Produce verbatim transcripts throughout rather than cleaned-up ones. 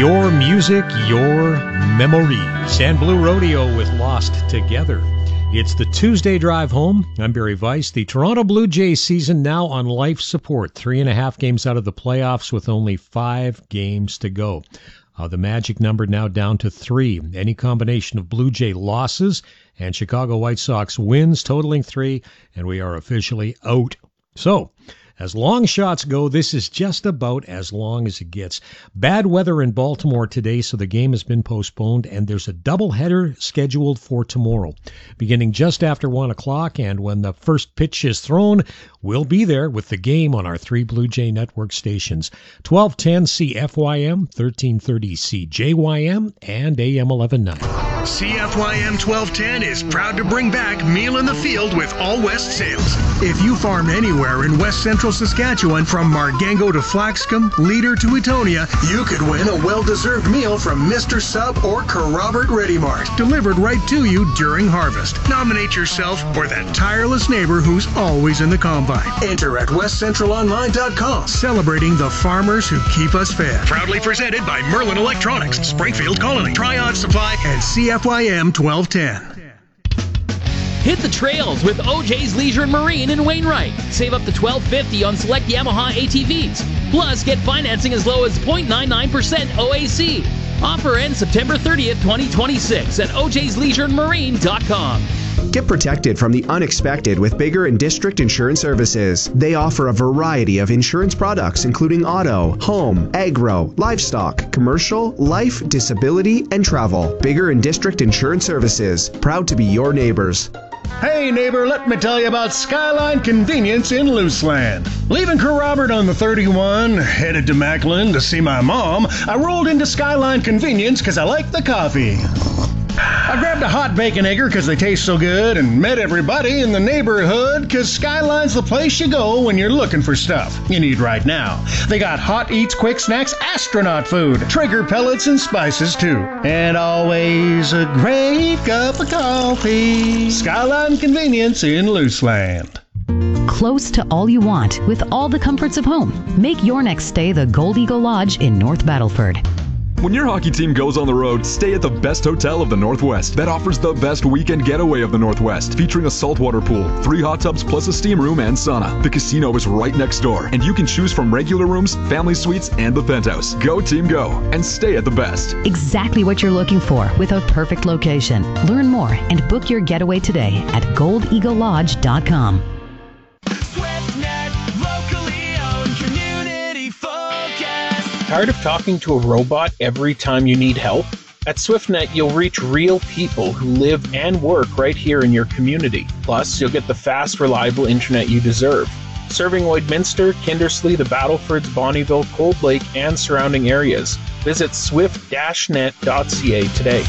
Your music, your memories. And Blue Rodeo with Lost Together. It's the Tuesday drive home. I'm Barry Weiss. The Toronto Blue Jays season now on life support. Three and a half games out of the playoffs with only five games to go. Uh, the magic number now down to three. Any combination of Blue Jay losses and Chicago White Sox wins totaling three, and we are officially out. So, as long shots go, this is just about as long as it gets. Bad weather in Baltimore today, so the game has been postponed, and there's a doubleheader scheduled for tomorrow, beginning just after one o'clock, and when the first pitch is thrown, we'll be there with the game on our three Blue Jay Network stations, twelve ten C F Y M, thirteen thirty C J Y M, and A M eleven ninety. C F Y M twelve ten is proud to bring back Meal in the Field with All West sales. If you farm anywhere in West Central Saskatchewan, from Margango to Flaxcombe, Leader to Etonia, you could win a well-deserved meal from Mister Sub or Kerrobert Ready Mart, delivered right to you during harvest. Nominate yourself or that tireless neighbor who's always in the combine. Enter at west central online dot com, celebrating the farmers who keep us fed. Proudly presented by Merlin Electronics, Springfield Colony, Triad Supply, and C F Y M twelve ten. Hit the trails with O J's Leisure and Marine in Wainwright. Save up to twelve fifty on select Yamaha A T Vs. Plus, get financing as low as zero point nine nine percent O A C. Offer ends September thirtieth, twenty twenty-six at O J's Leisure and Marine dot com. Get protected from the unexpected with Bigger and District Insurance Services. They offer a variety of insurance products, including auto, home, agro, livestock, commercial, life, disability, and travel. Bigger and District Insurance Services, proud to be your neighbors. Hey neighbor, let me tell you about Skyline Convenience in Luceland. Leaving Kerrobert on the thirty-one, headed to Macklin to see my mom, I rolled into Skyline Convenience because I like the coffee. I grabbed a hot bacon egger because they taste so good, and met everybody in the neighborhood because Skyline's the place you go when you're looking for stuff you need right now. They got hot eats, quick snacks, astronaut food, Traeger pellets, and spices too. And always a great cup of coffee. Skyline Convenience in Luceland. Close to all you want with all the comforts of home. Make your next stay the Gold Eagle Lodge in North Battleford. When your hockey team goes on the road, stay at the best hotel of the Northwest that offers the best weekend getaway of the Northwest, featuring a saltwater pool, three hot tubs plus a steam room and sauna. The casino is right next door, and you can choose from regular rooms, family suites, and the penthouse. Go team go, and stay at the best. Exactly what you're looking for with a perfect location. Learn more and book your getaway today at gold eagle lodge dot com. Tired of talking to a robot every time you need help? At SwiftNet, you'll reach real people who live and work right here in your community. Plus, you'll get the fast, reliable internet you deserve. Serving Lloydminster, Kindersley, the Battlefords, Bonnyville, Cold Lake, and surrounding areas. Visit swift dash net dot c a today.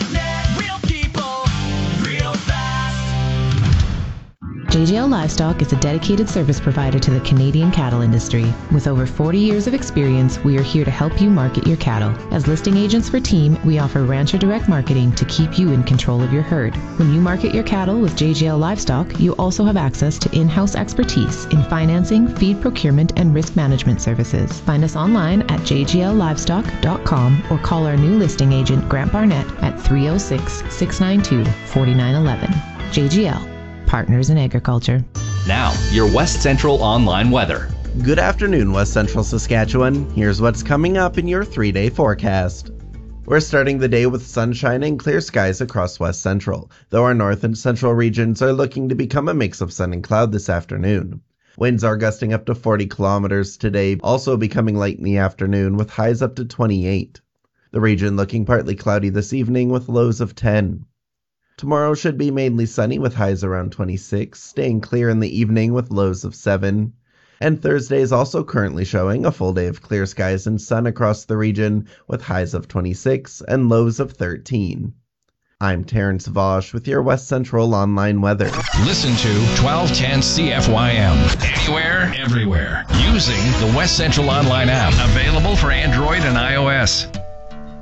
J G L Livestock is a dedicated service provider to the Canadian cattle industry. With over forty years of experience, we are here to help you market your cattle. As listing agents for Team, we offer rancher direct marketing to keep you in control of your herd. When you market your cattle with J G L Livestock, you also have access to in-house expertise in financing, feed procurement, and risk management services. Find us online at j g l livestock dot com or call our new listing agent, Grant Barnett, at three oh six, six nine two, four nine one one. J G L. Partners in Agriculture. Now, your West Central online weather. Good afternoon, West Central Saskatchewan. Here's what's coming up in your three-day forecast. We're starting the day with sunshine and clear skies across West Central, though our north and central regions are looking to become a mix of sun and cloud this afternoon. Winds are gusting up to forty kilometers today, also becoming light in the afternoon with highs up to twenty-eight. The region looking partly cloudy this evening with lows of ten. Tomorrow should be mainly sunny with highs around twenty-six, staying clear in the evening with lows of seven. And Thursday is also currently showing a full day of clear skies and sun across the region with highs of twenty-six and lows of thirteen. I'm Terrence Vosch with your West Central online weather. Listen to twelve ten C F Y M anywhere, everywhere, using the West Central online app, available for Android and iOS.